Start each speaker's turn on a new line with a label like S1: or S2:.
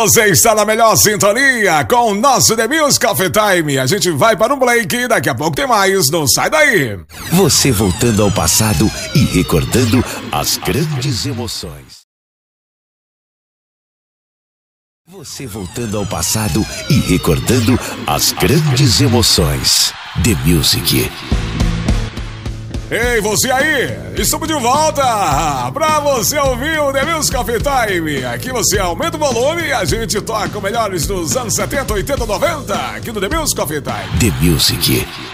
S1: Você está na melhor sintonia com o nosso The Music Coffee Time. A gente vai para um break e daqui a pouco tem mais. Não sai daí.
S2: Você voltando ao passado e recordando as grandes emoções. Você voltando ao passado e recordando as grandes emoções. The Music.
S1: Ei, você aí! Estamos de volta pra você ouvir o The Music Coffee Time. Aqui você aumenta o volume e a gente toca o melhores dos anos 70, 80, 90 aqui no The Music Coffee Time.
S2: The Music.